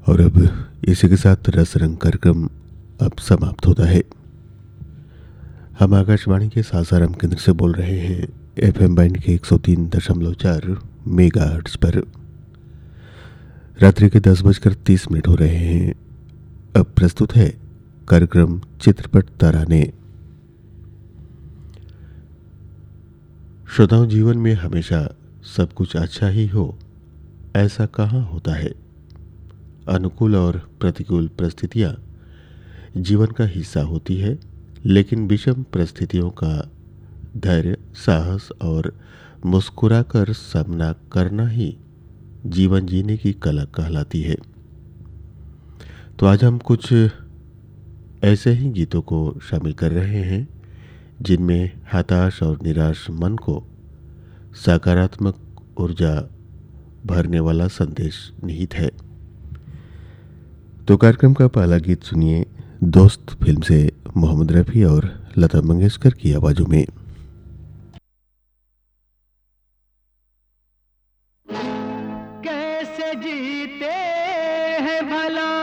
और अब इसी के साथ रस रंग कार्यक्रम अब समाप्त होता है। हम आकाशवाणी के सासाराम केंद्र से बोल रहे हैं एफएम बैंड के 103.4 मेगाहर्ट्ज पर। रात्रि के 10:30 हो रहे हैं। अब प्रस्तुत है कार्यक्रम चित्रपट तराने। श्रोताओं, जीवन में हमेशा सब कुछ अच्छा ही हो ऐसा कहाँ होता है। अनुकूल और प्रतिकूल परिस्थितियाँ जीवन का हिस्सा होती है, लेकिन विषम परिस्थितियों का धैर्य, साहस और मुस्कुराकर सामना करना ही जीवन जीने की कला कहलाती है। तो आज हम कुछ ऐसे ही गीतों को शामिल कर रहे हैं जिनमें हताश और निराश मन को सकारात्मक ऊर्जा भरने वाला संदेश निहित है। तो कार्यक्रम का पहला गीत सुनिए दोस्त फिल्म से मोहम्मद रफ़ी और लता मंगेशकर की आवाज़ों में। कैसे जीते हैं भला